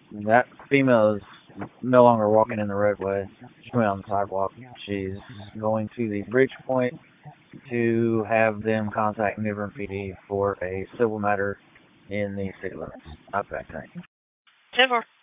That female is no longer walking in the roadway. She went on the sidewalk. She's going to the bridge point to have them contact New Bern PD for a civil matter in the city limits. Okay, thanks. 10-4.